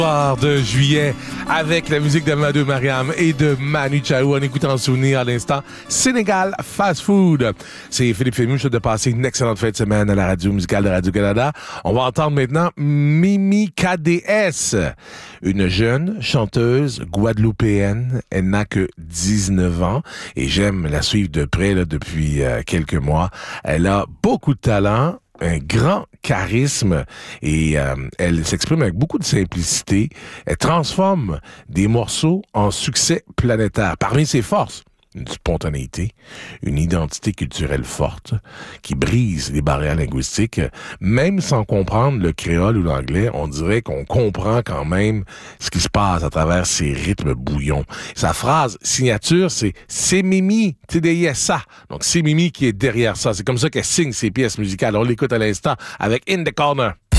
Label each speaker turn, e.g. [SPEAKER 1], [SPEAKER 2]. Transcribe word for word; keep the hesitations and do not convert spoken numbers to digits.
[SPEAKER 1] Soir de juillet avec la musique de Madou Mariam et de Manu Chao en écoutant souvenir à l'instant Sénégal Fast Food. C'est Philippe Fému, je souhaite de passer une excellente fin de semaine à la radio musicale de Radio-Canada. On va entendre maintenant Mimi K D S, une jeune chanteuse guadeloupéenne. Elle n'a que dix-neuf ans et j'aime la suivre de près là, depuis euh, quelques mois. Elle a beaucoup de talent, un grand charisme et euh, elle s'exprime avec beaucoup de simplicité. Elle transforme des morceaux en succès planétaire. Parmi ses forces, une spontanéité, une identité culturelle forte qui brise les barrières linguistiques. Même sans comprendre le créole ou l'anglais, on dirait qu'on comprend quand même ce qui se passe à travers ces rythmes bouillons. Sa phrase signature, c'est « C'est Mimi, t'es derrière ça ». Donc c'est Mimi qui est derrière ça. C'est comme ça qu'elle signe ses pièces musicales. On l'écoute à l'instant avec In the Corner.